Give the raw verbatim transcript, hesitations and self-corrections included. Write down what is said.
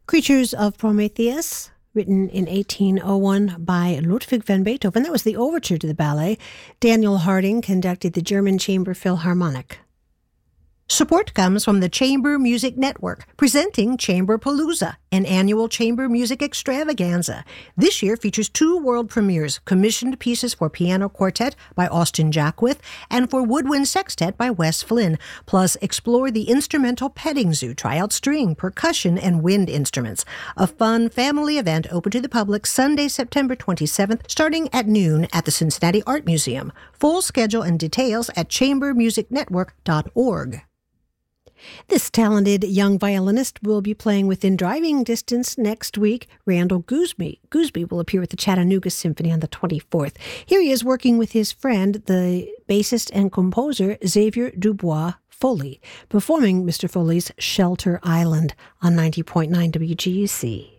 Creatures of Prometheus, written in eighteen oh one by Ludwig van Beethoven. That was the overture to the ballet. Daniel Harding conducted the German Chamber Philharmonic. Support comes from the Chamber Music Network, presenting Chamberpalooza, an annual chamber music extravaganza. This year features two world premieres, commissioned pieces for piano quartet by Austin Jackwith and for woodwind sextet by Wes Flynn. Plus, explore the instrumental petting zoo, try out string, percussion, and wind instruments. A fun family event open to the public Sunday, September twenty-seventh, starting at noon at the Cincinnati Art Museum. Full schedule and details at chamber music network dot org. This talented young violinist will be playing within driving distance next week. Randall Gooseby. Gooseby will appear with the Chattanooga Symphony on the twenty-fourth. Here he is working with his friend, the bassist and composer Xavier Dubois Foley, performing Mister Foley's Shelter Island on ninety point nine W G U C.